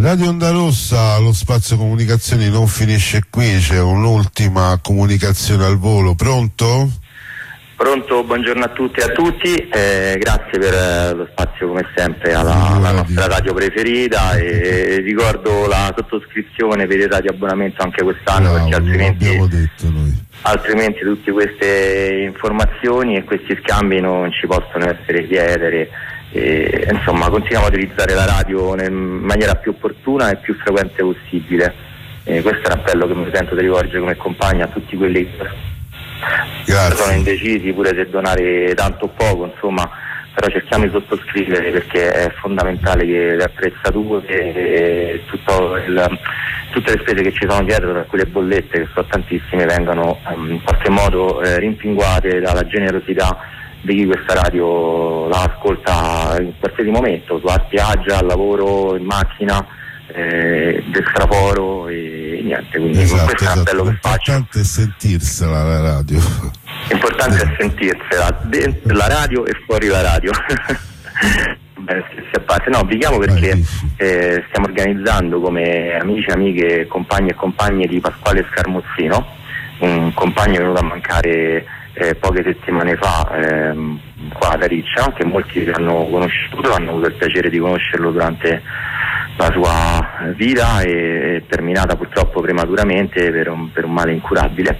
Radio Onda Rossa, lo spazio comunicazioni non finisce qui, c'è un'ultima comunicazione al volo. Pronto? Pronto, buongiorno a tutti e a tutti, grazie per lo spazio come sempre alla nostra radio preferita, e ricordo la sottoscrizione per il radioabbonamento anche quest'anno, perché altrimenti tutte queste informazioni e questi scambi non ci possono essere chiedere. Insomma, continuiamo a utilizzare la radio in maniera più opportuna e più frequente possibile. Questo è un appello che mi sento di rivolgere come compagno a tutti quelli che sono indecisi pure se donare tanto o poco, insomma, però cerchiamo di sottoscrivere, perché è fondamentale che le attrezzature e tutte le spese che ci sono dietro, tra quelle bollette che sono tantissime, vengano in qualche modo rimpinguate dalla generosità di chi questa radio la ascolta in qualsiasi momento, sulla spiaggia, al lavoro, in macchina, del traforo e niente, quindi questo è un appello che faccio. L'importante è sentirsela la radio. L'importante è sentirsela dentro la radio e fuori la radio. Beh, scherzi a parte, no, vi chiamo perché stiamo organizzando come amici, amiche, compagni e compagne di Pasquale Scaramuzzino, un compagno venuto a mancare poche settimane fa qua ad Ariccia, che molti hanno conosciuto, hanno avuto il piacere di conoscerlo durante la sua vita, e terminata purtroppo prematuramente per un male incurabile.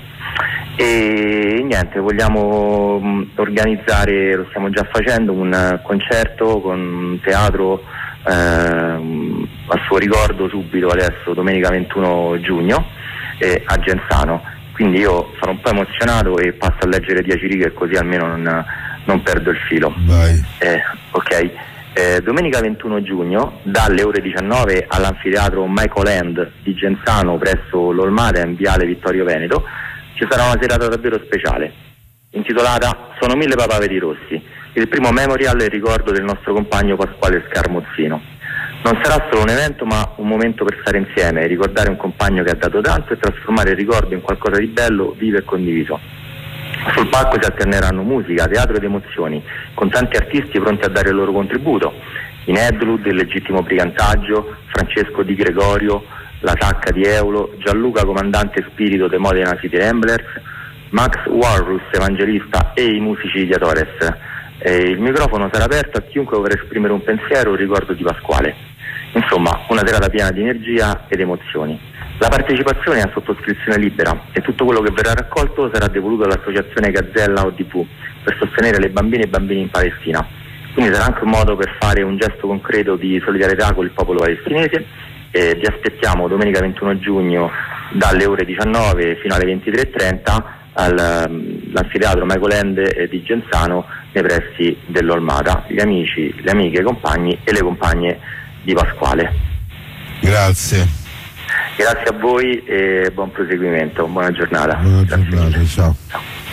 E niente, vogliamo organizzare, lo stiamo già facendo, un concerto con un teatro a suo ricordo subito adesso, domenica 21 giugno a Genzano. Quindi io sono un po' emozionato e passo a leggere 10 righe, così almeno non perdo il filo. Vai. Ok. Domenica 21 giugno dalle ore 19 all'anfiteatro Michael End di Genzano presso l'Olmada in viale Vittorio Veneto ci sarà una serata davvero speciale intitolata Sono 1000 papaveri rossi, il primo memorial in ricordo del nostro compagno Pasquale Scaramuzzino. Non sarà solo un evento, ma un momento per stare insieme, ricordare un compagno che ha dato tanto e trasformare il ricordo in qualcosa di bello, vivo e condiviso. Sul palco si alterneranno musica, teatro ed emozioni, con tanti artisti pronti a dare il loro contributo. In Edlud, il legittimo brigantaggio, Francesco Di Gregorio, la Sacca di Eulo, Gianluca comandante spirito de Modena City Ramblers, Max Walrus evangelista e i musici di Atores. Il microfono sarà aperto a chiunque vorrà esprimere un pensiero o un ricordo di Pasquale. Insomma, una serata piena di energia ed emozioni. La partecipazione è a sottoscrizione libera e tutto quello che verrà raccolto sarà devoluto all'associazione Gazzella ODP per sostenere le bambine e bambini in Palestina. Quindi sarà anche un modo per fare un gesto concreto di solidarietà con il popolo palestinese. Vi aspettiamo domenica 21 giugno dalle ore 19 fino alle 23:30 all'anfiteatro Michael End di Genzano, nei pressi dell'Olmada. Gli amici, le amiche, i compagni e le compagne di Pasquale. Grazie. Grazie a voi e buon proseguimento, buona giornata. Buona giornata, ciao.